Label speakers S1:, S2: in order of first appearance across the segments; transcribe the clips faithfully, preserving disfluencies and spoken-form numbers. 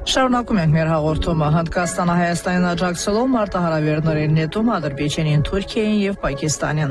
S1: Շարունակում ենք մեր հաղորդումը։ Հնդկաստանը Հայաստանին աջակցելով մարտահրավերների նետում Ադրբեջանին, Թուրքիային եւ Պակիստանին։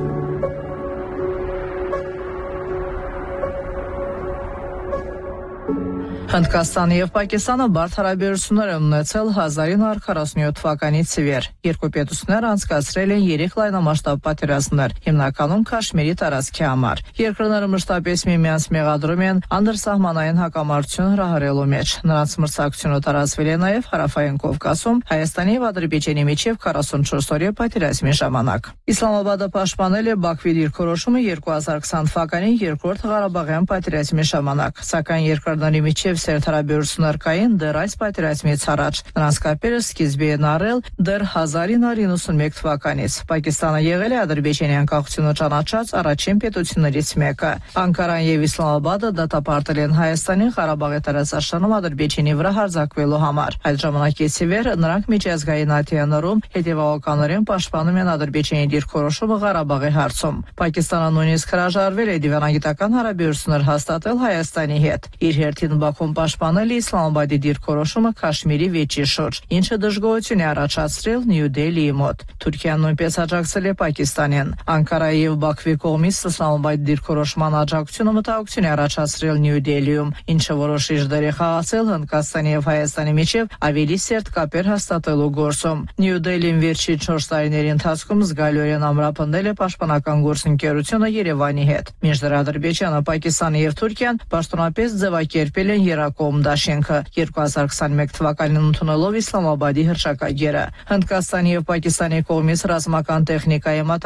S1: Հնդկաստանը եւ Պակիստանը բարդ հարաբերություններ են ունեցել հազար ինը քառասունյոթ թվականից ի վեր։ Երկու պետությունները անցկացրել են երեք լայնամասշտաբ պատերազմներ, հիմնականում Քաշմիրի տարածքի համար։ Երկրները մշտապես միմյանց մեղադրում են անդրսահմանային հակամարտություն հրահրելու մեջ։ Նրանց մրցակցությունը տարածվել է նաեւ Հարավային Կովկասում Հայաստանի եւ Ադրբեջանի միջև քառասունչորս օրյա պատերազմի ժամանակ։ Իսլամաբադը պաշտպանել է Բաքվի դիրքորոշումը երկու հազար քսան թվականի երկրորդ Ղարաբաղյան պատերազմի ժամանակ, սակայն երկրների միջև սերտ հարաբերություններ կային դեռ այս պատերազմից առաջ։ Նրանց կապերը սկիզբ են առել դեռ հազար ինը իննսունմեկ թվականից։ Պակիստանը եղել է Ադրբեջանի անկախությունը ճանաչած առաջին պետություններից մեկը։ Անկարան եւ Իսլամաբադը դատապարտել են Հայաստանի Ղարաբաղի տարածաշրջանում Ադրբեջանի վրա հարձակվելու համար։ Այդ ժամանակից ի վեր նրանք միջազգային ատյաններում հետևողականորեն պաշտպանում են Ադրբեջանի դիրքորոշումը Ղարաբաղի հարցում։ Պակիստանը նույնիսկ հրաժարվել է դիվանագիտական հարաբերություններ հաստատել Հայաստանի հետ։ Իր հերթին Բաքուն պաշտպանել է Իսլամաբադի դիրքորոշումը Քաշմիրի վեճի շուրջ, ինչը դժգոհություն է առաջացրել Նյու Դելիի մոտ։ Թուրքիան նույնպես աջակցել է Պակիստանին։ Անկարայի եւ Բաքվի կողմից Իսլամաբադի դիրքորոշման աջակցությունը մտահոգություն է առաջացրել Նյու Դելիում, ինչը որոշիչ դեր է խաղացել Հնդկաստանի եւ Հայաստանի միջև ավելի սերտ կապեր հաստատելու գործում։ Նյու Դելիին վերջին չորս տարիների ընթացքում զգալիորեն ամրապնդել է պաշտպանական գործընկերությունը Երևանի հետ։ Մինչդեռ Ադրբեջանը, Պակիստանը եւ Թուրքիան պաշտոնապես ձևակերպել են Երակոմ դաշինքը երկու հազար քսանմեկ թվականին ընդունելով Իսլամաբադի հռչակագիրը։ Հնդկաստանի եւ Պակիստանի կողմից ռազմական տեխնիկայի